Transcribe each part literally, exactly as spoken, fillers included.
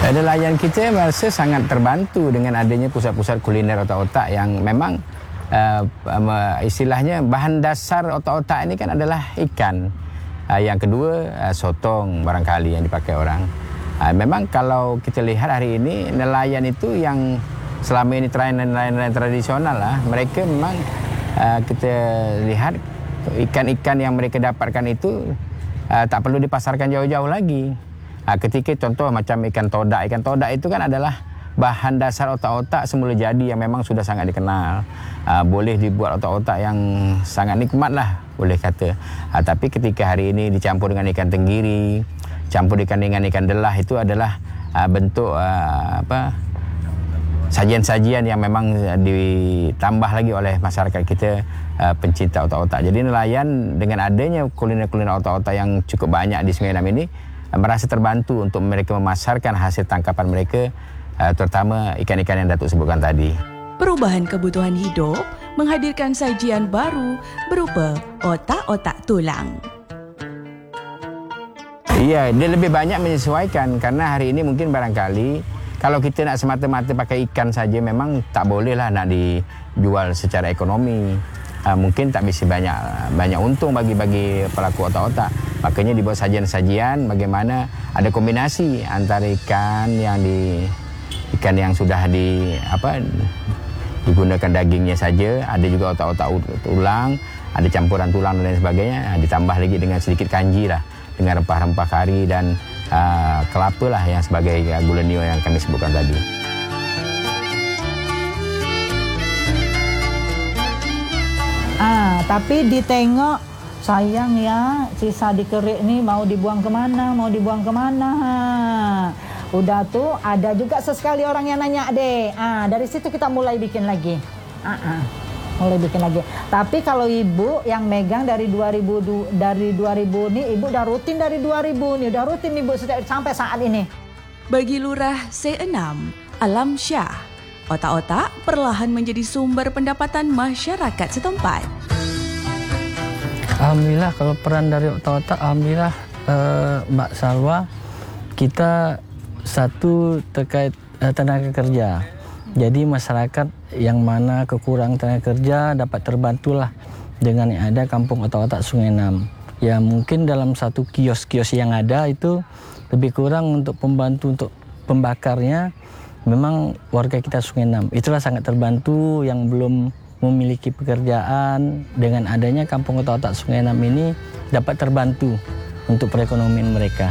Nelayan kita merasa sangat terbantu dengan adanya pusat-pusat kuliner otak-otak yang memang uh, uh, istilahnya bahan dasar otak-otak ini kan adalah ikan. Uh, yang kedua uh, sotong barangkali yang dipakai orang. Uh, memang kalau kita lihat hari ini nelayan itu yang selama ini nelayan-nelayan tradisional lah, mereka memang uh, kita lihat ikan-ikan yang mereka dapatkan itu uh, tak perlu dipasarkan jauh-jauh lagi. Ha, ketika contoh macam ikan todak, ikan todak itu kan adalah bahan dasar otak-otak semula jadi yang memang sudah sangat dikenal. Ha, boleh dibuat otak-otak yang sangat nikmat lah boleh kata. Ha, tapi ketika hari ini dicampur dengan ikan tenggiri, campur ikan dengan ikan delah, itu adalah ha, bentuk ha, apa sajian-sajian yang memang ditambah lagi oleh masyarakat kita uh, pencinta otak-otak. Jadi nelayan dengan adanya kuliner-kuliner otak-otak yang cukup banyak di Sungai Enam ini merasa terbantu untuk mereka memasarkan hasil tangkapan mereka, terutama ikan-ikan yang Datuk sebutkan tadi. Perubahan kebutuhan hidup menghadirkan sajian baru berupa otak-otak tulang. Iya, dia lebih banyak menyesuaikan karena hari ini mungkin barangkali kalau kita nak semata-mata pakai ikan saja memang tak bolehlah nak dijual secara ekonomi. Uh, mungkin tak bisa banyak banyak untung bagi bagi pelaku otak-otak. Makanya dibuat sajian-sajian bagaimana ada kombinasi antara ikan yang di ikan yang sudah di apa digunakan dagingnya saja, ada juga otak-otak tulang, ada campuran tulang dan lain sebagainya, ditambah lagi dengan sedikit kanji lah, dengan rempah-rempah kari dan uh, kelapa lah yang sebagai uh, gula nio yang kami sebutkan tadi. Ah, tapi ditengok sayang ya, sisa dikerik ni mau dibuang ke mana, mau dibuang ke mana. Ha. Udah tuh ada juga sesekali orang yang nanya deh. Ah, dari situ kita mulai bikin lagi. Ah, ah. Mulai bikin lagi. Tapi kalau ibu yang megang dari dua ribu dari dua ribu nih, ibu udah rutin dari dua ribu nih, udah rutin ibu sampai saat ini. Bagi Lurah C enam, Alam Syah, otak-otak perlahan menjadi sumber pendapatan masyarakat setempat. Alhamdulillah kalau peran dari otak-otak, alhamdulillah eh, Mbak Salwa, kita satu terkait eh, tenaga kerja. Jadi masyarakat yang mana kekurangan tenaga kerja dapat terbantulah dengan yang ada kampung otak-otak Sungai Enam. Ya mungkin dalam satu kios-kios yang ada itu lebih kurang untuk pembantu untuk pembakarnya. Memang warga kita Sungai Enam itulah sangat terbantu yang belum memiliki pekerjaan. Dengan adanya kampung otak-otak Sungai Enam ini dapat terbantu untuk perekonomian mereka.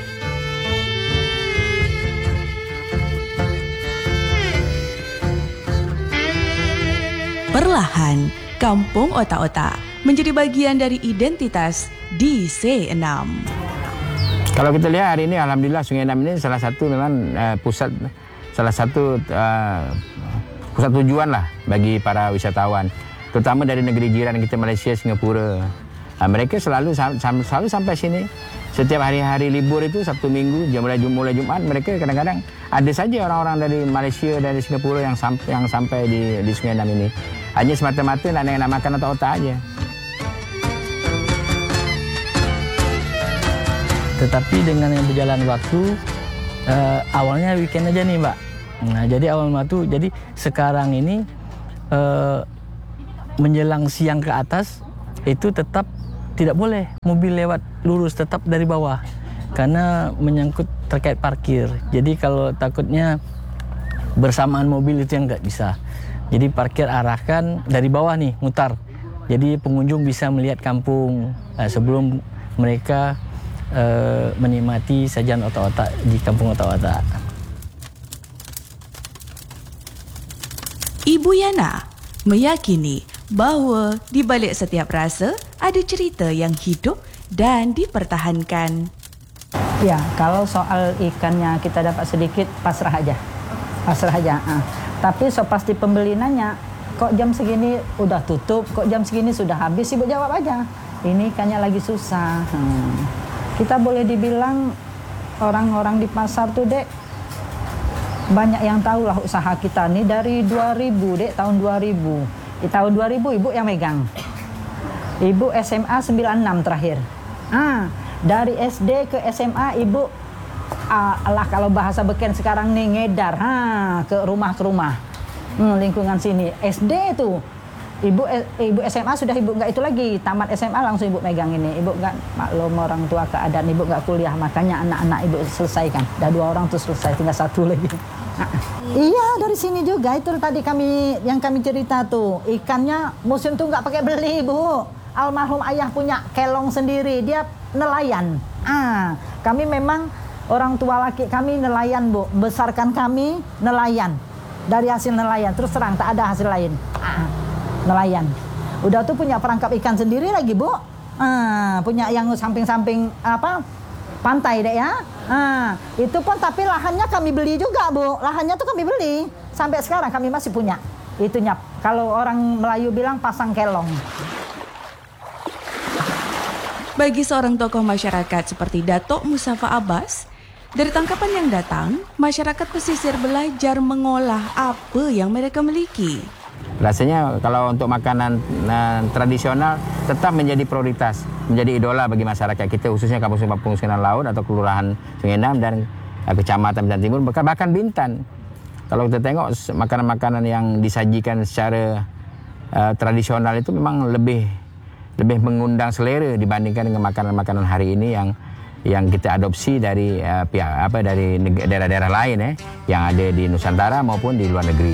Perlahan, kampung otak-otak menjadi bagian dari identitas di C enam. Kalau kita lihat hari ini alhamdulillah Sungai Enam ini salah satu memang uh, pusat salah satu uh, pusat tujuan lah bagi para wisatawan, terutama dari negeri jiran kita Malaysia, Singapura. Nah, mereka selalu selalu sampai sini. Setiap hari-hari libur itu Sabtu Minggu, jam mulai, mulai Jumat, mereka kadang-kadang ada saja orang-orang dari Malaysia, dari Singapura yang sampai yang sampai di di Sungai Enam ini. Hanya semata-mata nak nak makan otak-otak aja. Tetapi dengan yang berjalan waktu, uh, awalnya weekend aja nih Mbak. Nah, jadi awal waktu, jadi sekarang ini uh, menjelang siang ke atas itu tetap tidak boleh mobil lewat lurus, tetap dari bawah karena menyangkut terkait parkir. Jadi kalau takutnya bersamaan mobil itu yang nggak bisa. Jadi parkir arahkan dari bawah nih, mutar. Jadi pengunjung bisa melihat kampung uh, sebelum mereka uh, menikmati sajian otak-otak di kampung otak-otak. Ibu Yana meyakini bahawa di balik setiap rasa ada cerita yang hidup dan dipertahankan. Ya, kalau soal ikannya kita dapat sedikit, pasrah aja. Pasrah aja. Ah. Tapi so pasti pembeli nanya, kok jam segini udah tutup, kok jam segini sudah habis, ibu jawab aja. Ini ikannya lagi susah. Hmm. Kita boleh dibilang orang-orang di pasar tuh, Dek, banyak yang tahu lah usaha kita nih dari dua ribu, Dek, tahun dua ribu. Di tahun dua ribu ibu yang megang. Ibu S M A sembilan enam terakhir. Ah, dari S D ke S M A ibu ah, alah kalau bahasa Beken sekarang nih ngedar ha, ke rumah ke rumah hmm, lingkungan sini. S D itu ibu eh, ibu S M A sudah ibu nggak itu lagi, tamat S M A langsung ibu megang ini. Ibu nggak maklum orang tua keadaan ibu nggak kuliah, makanya anak-anak ibu selesaikan. Dah dua orang tuh selesai, tinggal satu lagi. Nah, iya dari sini juga itu tadi kami yang kami cerita tuh ikannya musim tuh nggak pakai beli bu. Almarhum ayah punya kelong sendiri, dia nelayan. Ah, kami memang orang tua laki kami nelayan bu, besarkan kami nelayan. Dari hasil nelayan, terus terang tak ada hasil lain. Ah, nelayan. Udah tuh punya perangkap ikan sendiri lagi bu. Ah, punya yang samping-samping apa pantai deh ya. Ah, itu pun tapi lahannya kami beli juga bu. Lahannya tuh kami beli. Sampai sekarang kami masih punya. Itunya kalau orang Melayu bilang pasang kelong. Bagi seorang tokoh masyarakat seperti Dato' Musafa Abbas, dari tangkapan yang datang, masyarakat pesisir belajar mengolah apa yang mereka miliki. Rasanya kalau untuk makanan nah, tradisional tetap menjadi prioritas, menjadi idola bagi masyarakat kita, khususnya Kampung Kampung Sungai Laut atau Kelurahan Sungai Enam dan uh, Kecamatan Bintan Timur, bahkan Bintan. Kalau kita tengok makanan-makanan yang disajikan secara uh, tradisional itu memang lebih lebih mengundang selera dibandingkan dengan makanan-makanan hari ini yang yang kita adopsi dari uh, pihak apa dari daerah-daerah lain eh yang ada di Nusantara maupun di luar negeri.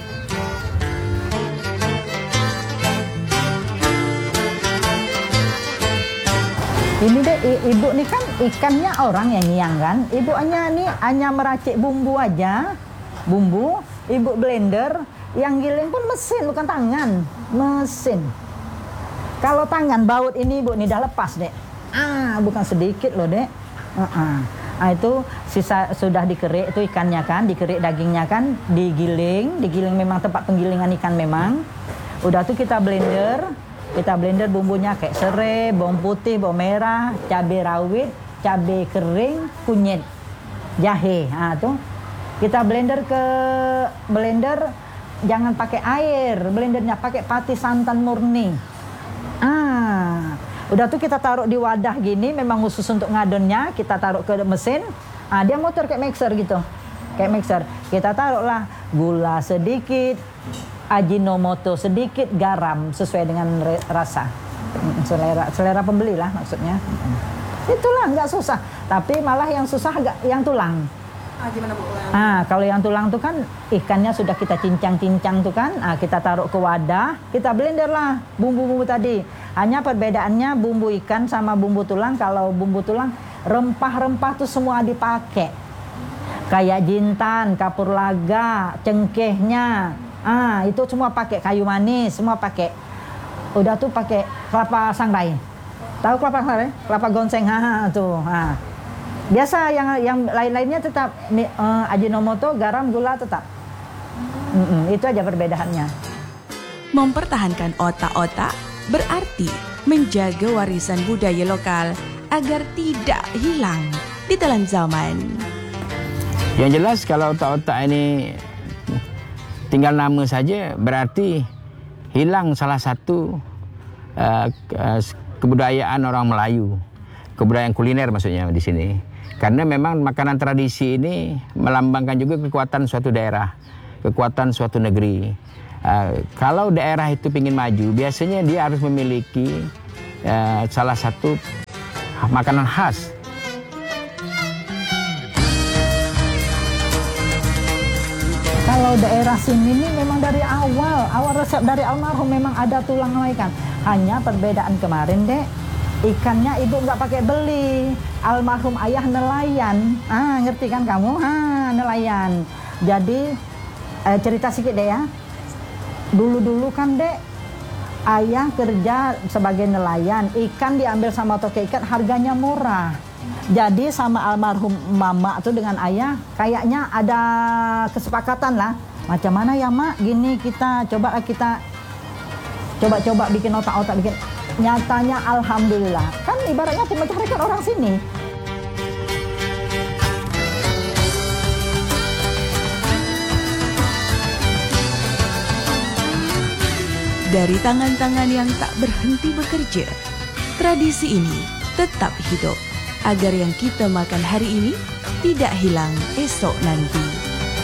Ini deh ibu nih kan ikannya orang yang nyiang kan. Ibu hanya nih hanya meracik bumbu aja. Bumbu, ibu blender, yang giling pun mesin bukan tangan, mesin. Kalau tangan baut ini ibu nih dah lepas dek. Ah, bukan sedikit loh dek. Uh-uh. Nah, itu sisa sudah dikerik itu ikannya kan, dikerik dagingnya kan, digiling, digiling memang tempat penggilingan ikan memang. Udah tuh kita blender, kita blender bumbunya kayak serai, bawang putih, bawang merah, cabai rawit, cabai kering, kunyit, jahe. Nah, tuh kita blender ke blender, jangan pakai air, blendernya pakai pati santan murni. Ah, udah tuh kita taruh di wadah gini, memang khusus untuk ngadonnya, kita taruh ke mesin. Ah, dia motor kayak mixer gitu, kayak mixer. Kita taruhlah gula sedikit, ajinomoto sedikit, garam sesuai dengan rasa, selera selera pembeli lah maksudnya. Itulah nggak susah, tapi malah yang susah agak yang tulang. Ah, gimana Bu? Ah, kalau yang tulang tuh kan ikannya sudah kita cincang-cincang tuh kan, ah, kita taruh ke wadah, kita blender lah bumbu-bumbu tadi. Hanya perbedaannya bumbu ikan sama bumbu tulang. Kalau bumbu tulang rempah-rempah tuh semua dipakai, kayak jintan, kapur laga, cengkehnya, ah itu semua pakai, kayu manis semua pakai. Udah tuh pakai kelapa sangrai. Tahu kelapa sangrai? Kelapa gonseng, ha tuh. Ha. Biasa yang yang lain-lainnya tetap uh, ajinomoto, garam, gula tetap. Mm-mm, itu aja perbedaannya. Mempertahankan otak-otak berarti menjaga warisan budaya lokal agar tidak hilang di telan zaman. Yang jelas kalau otak-otak ini tinggal nama saja berarti hilang salah satu uh, kebudayaan orang Melayu, kebudayaan kuliner maksudnya di sini. Karena memang makanan tradisi ini melambangkan juga kekuatan suatu daerah, kekuatan suatu negeri. Uh, kalau daerah itu ingin maju, biasanya dia harus memiliki uh, salah satu makanan khas. Kalau daerah sini ini memang dari awal, awal resep dari almarhum memang ada tulang ikan. Hanya perbedaan kemarin dek, ikannya ibu nggak pakai beli. Almarhum ayah nelayan, ah ngerti kan kamu? Ah nelayan. Jadi eh, cerita sedikit deh ya. Dulu-dulu kan dek, ayah kerja sebagai nelayan, ikan diambil sama toko ikan harganya murah. Jadi sama almarhum mama tuh dengan ayah kayaknya ada kesepakatan lah. Macam mana ya mak? Gini kita coba kita coba-coba bikin otak-otak bikin. Nyatanya alhamdulillah. Kan ibaratnya mencarikan orang sini. Dari tangan-tangan yang tak berhenti bekerja, tradisi ini tetap hidup agar yang kita makan hari ini tidak hilang esok nanti.